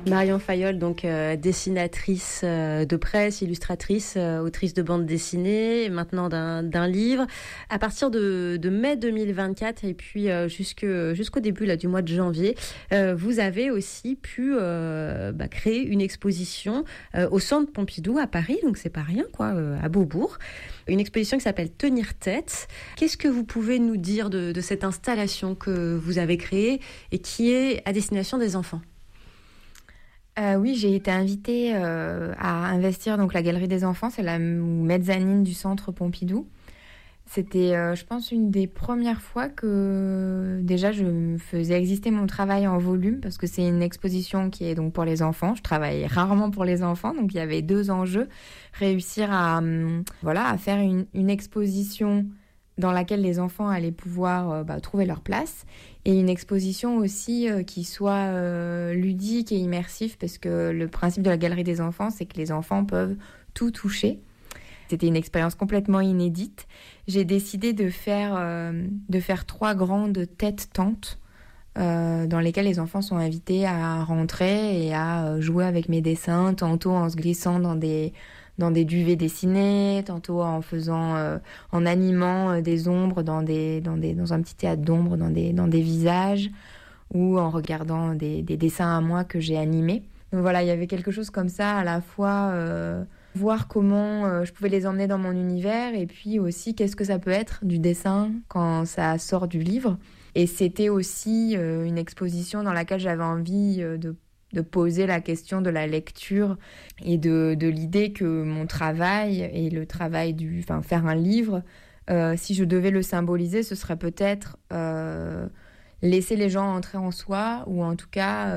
Marion Fayolle, donc dessinatrice de presse, illustratrice, autrice de bande dessinée, et maintenant d'un livre. À partir de mai 2024 et puis jusqu'au début là, du mois de janvier, vous avez aussi pu créer une exposition au Centre Pompidou à Paris, donc c'est pas rien quoi, à Beaubourg. Une exposition qui s'appelle Tenir tête. Qu'est-ce que vous pouvez nous dire de cette installation que vous avez créée et qui est à destination des enfants ? Oui, j'ai été invitée à investir donc la Galerie des Enfants, c'est la mezzanine du Centre Pompidou. C'était, je pense, une des premières fois que déjà je faisais exister mon travail en volume, parce que c'est une exposition qui est donc pour les enfants. Je travaille rarement pour les enfants, donc il y avait 2 enjeux. Réussir à faire une exposition dans laquelle les enfants allaient pouvoir trouver leur place, et une exposition aussi qui soit ludique et immersif, parce que le principe de la Galerie des Enfants, c'est que les enfants peuvent tout toucher. C'était une expérience complètement inédite. J'ai décidé de faire 3 grandes têtes-tentes dans lesquelles les enfants sont invités à rentrer et à jouer avec mes dessins, tantôt en se glissant dans des duvets dessinés, tantôt en animant des ombres dans un petit théâtre d'ombres, dans des visages, ou en regardant des dessins à moi que j'ai animés. Donc voilà, il y avait quelque chose comme ça, à la fois voir comment je pouvais les emmener dans mon univers, et puis aussi qu'est-ce que ça peut être du dessin quand ça sort du livre. Et c'était aussi une exposition dans laquelle j'avais envie de poser la question de la lecture et de l'idée que mon travail et le travail faire un livre, si je devais le symboliser, ce serait peut-être laisser les gens entrer en soi, ou en tout cas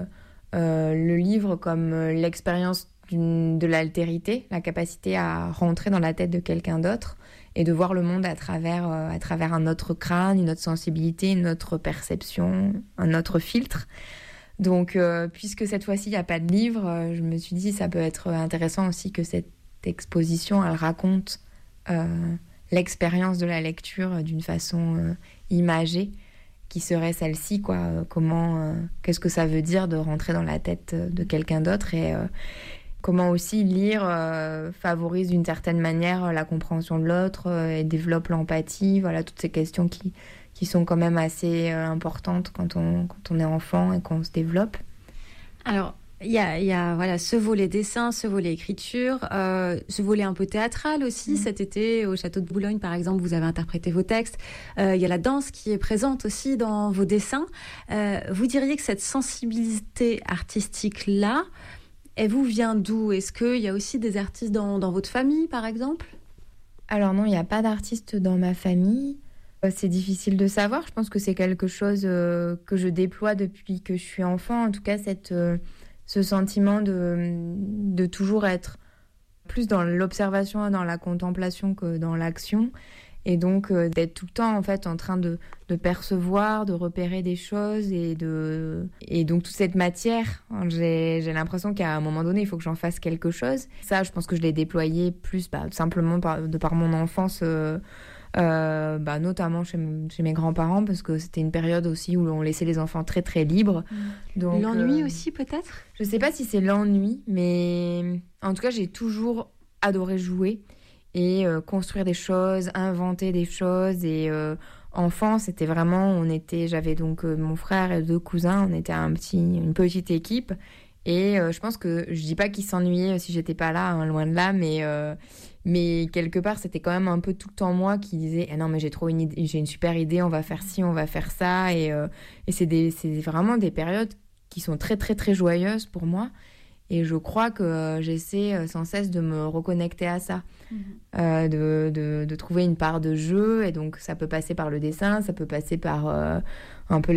le livre comme l'expérience de l'altérité, la capacité à rentrer dans la tête de quelqu'un d'autre et de voir le monde à travers un autre crâne, une autre sensibilité, une autre perception, un autre filtre. Donc, puisque cette fois-ci, il n'y a pas de livre, je me suis dit ça peut être intéressant aussi que cette exposition, elle raconte l'expérience de la lecture d'une façon imagée, qui serait celle-ci, quoi. Qu'est-ce que ça veut dire de rentrer dans la tête de quelqu'un d'autre, et comment aussi lire favorise d'une certaine manière la compréhension de l'autre et développe l'empathie. Voilà, toutes ces questions qui sont quand même assez importantes quand on est enfant et qu'on se développe. Alors, il y a voilà, ce volet dessin, ce volet écriture, ce volet un peu théâtral aussi. Cet été, au Château de Boulogne, par exemple, vous avez interprété vos textes. Il y a la danse qui est présente aussi dans vos dessins. Vous diriez que cette sensibilité artistique-là, elle vous vient d'où ? Est-ce qu'il y a aussi des artistes dans votre famille, par exemple ? Alors non, il n'y a pas d'artiste dans ma famille. C'est difficile de savoir. Je pense que c'est quelque chose que je déploie depuis que je suis enfant. En tout cas, ce sentiment de toujours être plus dans l'observation et dans la contemplation que dans l'action. Et donc, d'être tout le temps, en fait, en train de percevoir, de repérer des choses. Et donc, toute cette matière, j'ai l'impression qu'à un moment donné, il faut que j'en fasse quelque chose. Ça, je pense que je l'ai déployé plus simplement par mon enfance, notamment chez mes grands-parents, parce que c'était une période aussi où on laissait les enfants très, très libres. Donc, l'ennui aussi, peut-être ? Je ne sais pas si c'est l'ennui, mais en tout cas, j'ai toujours adoré jouer et construire des choses, inventer des choses. Et enfant, c'était vraiment, j'avais donc mon frère et 2 cousins, on était une petite équipe. Et je pense que, je dis pas qu'ils s'ennuyaient si j'étais pas là, hein, loin de là, mais quelque part, c'était quand même un peu tout le temps moi qui disais non, mais j'ai une super idée, on va faire ci, on va faire ça. Et c'est vraiment des périodes qui sont très, très, très joyeuses pour moi. Et je crois que j'essaie sans cesse de me reconnecter à ça, de trouver une part de jeu. Et donc, ça peut passer par le dessin, ça peut passer par un peu